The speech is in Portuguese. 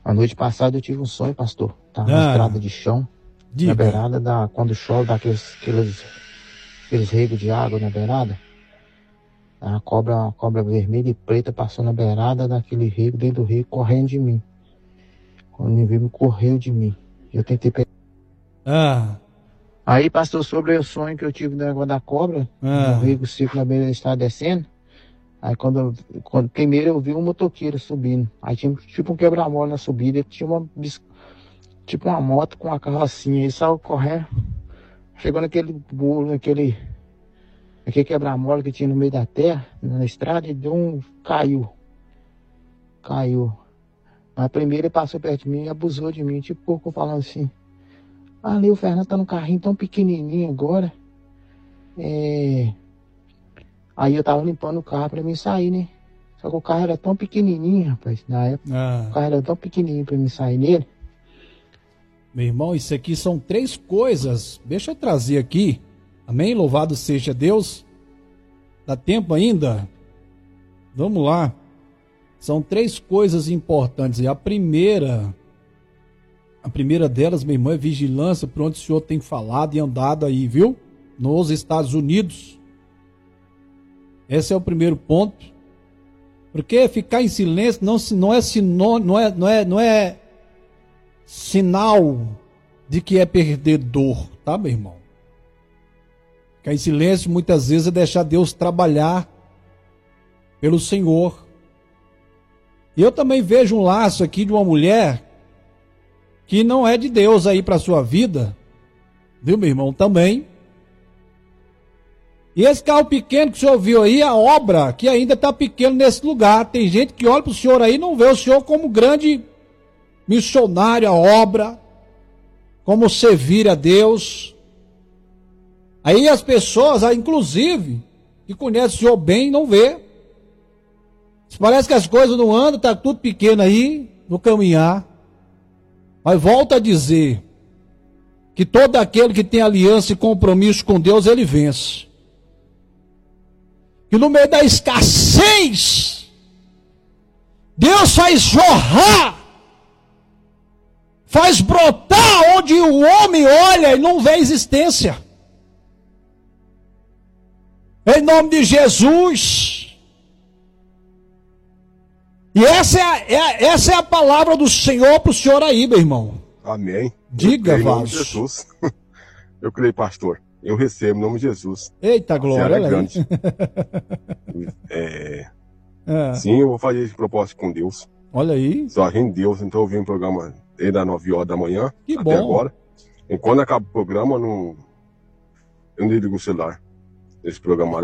A noite passada eu tive um sonho, pastor. Tava na estrada de chão, Diga. na beirada quando chove, aqueles regos de água na beirada. A cobra vermelha e preta passou na beirada daquele rego, dentro do rego, correndo de mim. Quando me viu, correu de mim. Eu tentei pegar. Aí, pastor, sobre o sonho que eu tive da água da cobra, o rego seco na beira da estrada descendo. Aí quando primeiro eu vi um motoqueiro subindo. Aí tinha tipo um quebra-mola na subida. Tinha tipo uma moto com uma carrocinha. Ele saiu correndo. Chegou naquele bolo, naquele quebra-mola que tinha no meio da terra, na estrada, e caiu. Mas primeiro ele passou perto de mim e abusou de mim. Tipo, pouco falando assim. Ali o Fernando tá num carrinho tão pequenininho agora. Aí eu tava limpando o carro pra mim sair, né? Só que o carro era tão pequenininho, rapaz, na época. O carro era tão pequenininho pra mim sair nele. Meu irmão, isso aqui são 3 coisas. Deixa eu trazer aqui. Amém? Louvado seja Deus. Dá tempo ainda? Vamos lá. São 3 coisas importantes. E a primeira delas, meu irmão, é vigilância por onde o senhor tem falado e andado aí, viu? Nos Estados Unidos. Esse é o primeiro ponto. Porque ficar em silêncio não é sinal de que é perdedor, tá, meu irmão? Ficar em silêncio muitas vezes é deixar Deus trabalhar pelo Senhor. E eu também vejo um laço aqui de uma mulher que não é de Deus aí para sua vida, viu, meu irmão, também. E esse carro pequeno que o senhor viu aí, a obra que ainda está pequeno nesse lugar. Tem gente que olha para o senhor aí e não vê o senhor como grande missionário, a obra, como servir a Deus. Aí as pessoas, inclusive, que conhecem o senhor bem, não vê. Parece que as coisas não andam, está tudo pequeno aí, no caminhar. Mas volto a dizer que todo aquele que tem aliança e compromisso com Deus, ele vence. Que no meio da escassez, Deus faz jorrar, faz brotar onde o homem olha e não vê existência. Em nome de Jesus. E essa é a palavra do Senhor para o senhor aí, meu irmão. Amém. Diga, Em nome de Vaso. Jesus. Eu creio, pastor. Eu recebo em nome de Jesus. Eita, glória. É grande. Sim, eu vou fazer esse propósito com Deus. Olha aí. Só em Deus. Então eu vi um programa desde as 9 horas da manhã que até bom. agora. E quando acaba o programa, eu não desligo o celular. Esse programa